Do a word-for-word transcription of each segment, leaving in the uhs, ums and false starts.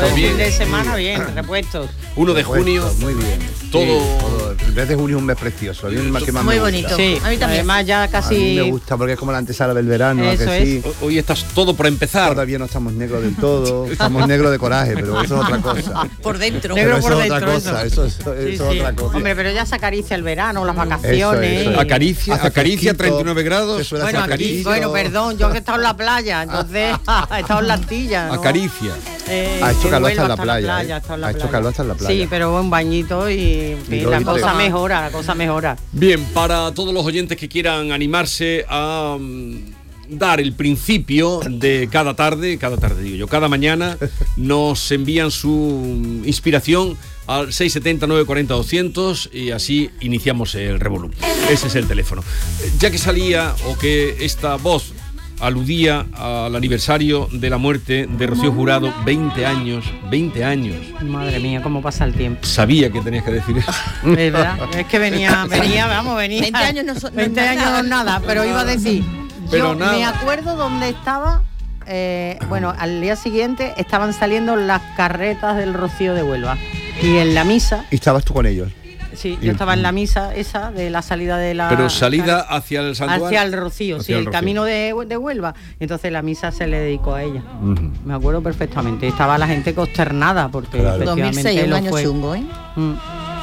todo el fin bien. de semana bien, repuestos. uno de junio, muy bien. todo... Sí, todo. El mes de junio es un mes precioso. A mí es el que más Muy me bonito. gusta. Sí, A mí también. además ya casi... A mí me gusta porque es como la antesala del verano. ¿a Eso que sí? O- Hoy estás todo por empezar. Todavía no estamos negros del todo. Estamos negros de coraje, pero eso es otra cosa. Por dentro. Negro Pero por eso es dentro, otra cosa. Eso, eso, Sí, eso es sí. otra cosa. Hombre, pero ya se acaricia el verano, las vacaciones. Eso es, eso es. Acaricia, Hace acaricia fresquito, treinta y nueve grados. se suele Bueno, hacer aquí, fresquito. bueno, perdón, yo que he estado en la playa, entonces he estado en la Antilla, ¿no? Acaricia. Eh, Ha hecho en calor Huelva, hasta en la hasta playa, ha ¿eh? estado en la Ha hecho playa. calor hasta en la playa. Sí, pero un bañito y, en fin, Y lo la dice. cosa mejora, la cosa mejora. Bien, para todos los oyentes que quieran animarse a mm, dar el principio de cada tarde, cada tarde digo yo, cada mañana, nos envían su mm, inspiración al seis siete cero, nueve cuatro cero, doscientos y así iniciamos el revolú. Ese es el teléfono. Ya que salía o que esta voz aludía al aniversario de la muerte de Rocío Jurado, veinte años, veinte años. Madre mía, cómo pasa el tiempo. Sabía que tenías que decir eso. ¿Verdad? Es que venía, venía, vamos, venía. veinte años no son- no es veinte años nada. no es nada, pero iba a decir. Pero yo nada. me acuerdo dónde estaba. Eh, bueno, al día siguiente estaban saliendo las carretas del Rocío de Huelva. Y en la misa, Y estabas tú con ellos. sí, Y- yo estaba en la misa esa de la salida de la. Pero salida hacia el santuario. Hacia el Rocío, Hacia sí, el el, Rocío. camino de, de Huelva. Entonces la misa se le dedicó a ella. Ujú. Me acuerdo perfectamente. Estaba la gente consternada porque Claro. dos mil efectivamente seis, un lo año fue. chungo, ¿eh? Mm.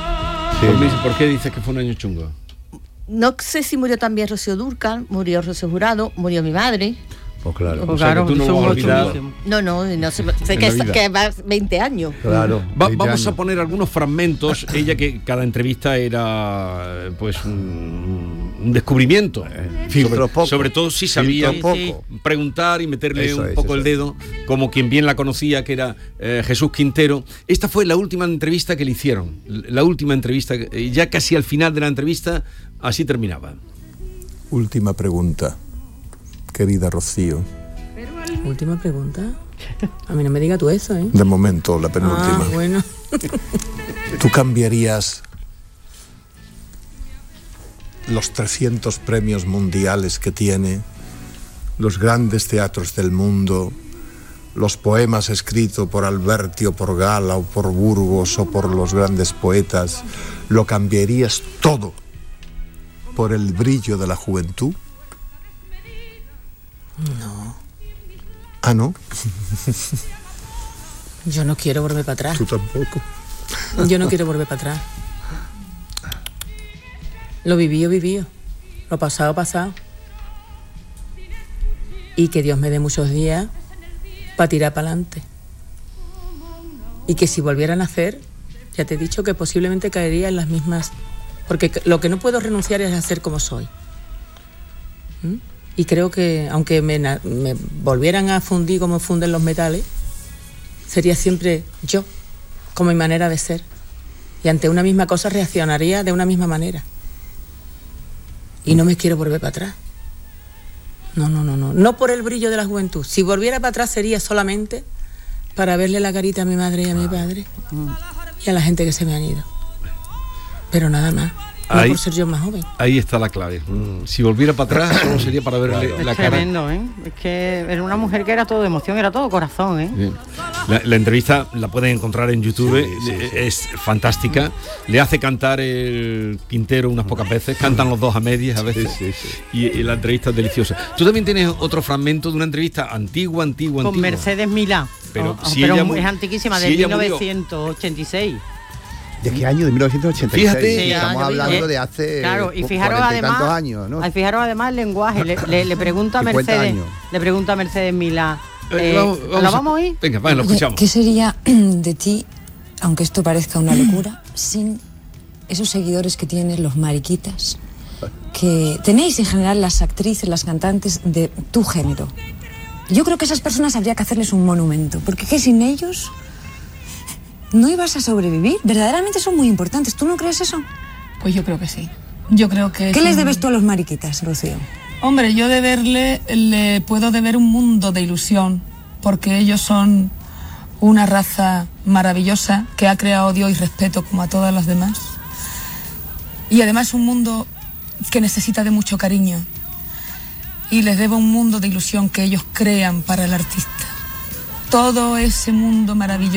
Sí. Por mí, ¿por qué dices que fue un año chungo? No sé si murió también Rocío Dúrcal, murió Rocío Jurado, murió mi madre. Pues claro. Pues sea, que claro, tú no son lo has olvidado. chungísimos. No, no, no sé, sé En que, la vida. que va veinte años. Claro. Va- veinte vamos años. a poner algunos fragmentos. Ella que cada entrevista era pues un, un descubrimiento. filtro sobre, poco. sobre todo si sabía Filtro Sí, poco. preguntar y meterle Eso un es, poco eso el es. dedo, como quien bien la conocía, que era eh, Jesús Quintero. Esta fue la última entrevista que le hicieron. La última entrevista, y ya casi al final de la entrevista, así terminaba. Última pregunta, querida Rocío. Última pregunta. A mí no me digas tú eso, ¿eh? De momento, la penúltima. Ah, bueno. ¿Tú cambiarías los trescientos premios mundiales que tiene, los grandes teatros del mundo, los poemas escritos por Alberti o por Gala o por Burgos o por los grandes poetas, lo cambiarías todo por el brillo de la juventud? No, Ah, ¿no? yo no quiero volver para atrás. Tú tampoco. Yo no quiero volver para atrás. Lo vivido, vivido. Lo pasado, pasado. Y que Dios me dé muchos días para tirar para adelante. Y que si volviera a nacer, ya te he dicho que posiblemente caería en las mismas... Porque lo que no puedo renunciar es a ser como soy. ¿Mm? Y creo que, aunque me, na- me volvieran a fundir como funden los metales, sería siempre yo, como mi manera de ser. Y ante una misma cosa reaccionaría de una misma manera. Y no me quiero volver para atrás. No, no, no, no. No por el brillo de la juventud. Si volviera para atrás sería solamente para verle la carita a mi madre y a mi padre. Y a la gente que se me han ido. Pero nada más. No Ahí- por ser yo más joven. Ahí está la clave. Mm, Si volviera para atrás, solo sería para verle Es la cara. tremendo, ¿eh? Es que era una mujer que era todo emoción, era todo corazón, ¿eh? Bien. La, la entrevista la pueden encontrar en YouTube, eh, es fantástica. Le hace cantar el Quintero unas pocas veces, cantan los dos a medias a veces. Sí, sí, sí. Y, y la entrevista es deliciosa. Tú también tienes otro fragmento de una entrevista antigua, antigua, Con antigua. Mercedes Milá. Pero Oh, si pero ella es mu- antiquísima, si de ella mil murió- novecientos ochenta y seis. ¿De qué año? De mil novecientos ochenta y seis. Fíjate. Sí, Sí, estamos ya, yo vi- hablando Eh, de hace Claro, y cu- fijaros cuarenta y además, tantos años, ¿no? ay, fijaros además el lenguaje, le, le, le pregunta a cincuenta Mercedes, años. le pregunta a Mercedes Milá, Eh, eh, vamos- ¿lo vamos a- vamos a oír? Venga, vale, lo Oye, escuchamos. ¿qué sería de ti, aunque esto parezca una locura, sin esos seguidores que tienen los mariquitas, que tenéis en general las actrices, las cantantes de tu género? Yo creo que a esas personas habría que hacerles un monumento, porque que sin ellos no ibas a sobrevivir. Verdaderamente son muy importantes. ¿Tú no crees eso? Pues yo creo que sí. Yo creo que... ¿Qué es les un- debes tú a los mariquitas, Rocío? Hombre, yo deberle, le puedo deber un mundo de ilusión, porque ellos son una raza maravillosa que ha creado Dios y respeto como a todas las demás. Y además un mundo que necesita de mucho cariño. Y les debo un mundo de ilusión que ellos crean para el artista. Todo ese mundo maravilloso